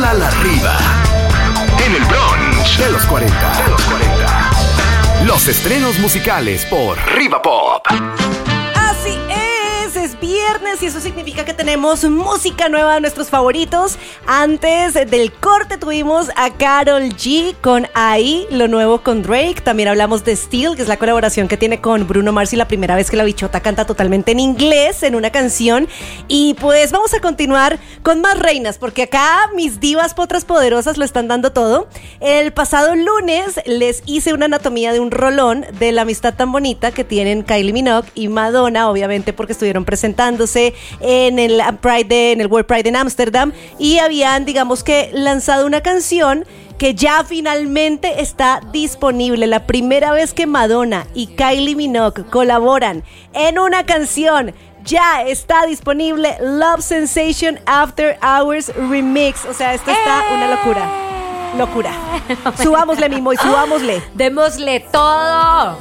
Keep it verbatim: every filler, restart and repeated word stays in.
Rola la Riva. En el brunch de los cuarenta. De los cuarenta. Los estrenos musicales por Riva Pop. Así es, es viernes y eso significa que tenemos música nueva de nuestros favoritos. Antes del corte tuvimos a Karol G con Ahí, lo nuevo con Drake. También hablamos de Steel, que es la colaboración que tiene con Bruno Mars y la primera vez que la bichota canta totalmente en inglés en una canción. Y pues vamos a continuar con más reinas, porque acá mis divas potras poderosas lo están dando todo. El pasado lunes les hice una anatomía de un rolón de la amistad tan bonita que tienen Kylie Minogue y Madonna, obviamente porque estuvieron presentándose en el Pride de, en el World Pride en Ámsterdam y habían, digamos que, lanzado una canción que ya finalmente está disponible. La primera vez que Madonna y Kylie Minogue colaboran en una canción, ya está disponible. Love Sensation After Hours Remix. O sea, esto está una locura. Locura. Subámosle, Mimo, y subámosle. Démosle todo.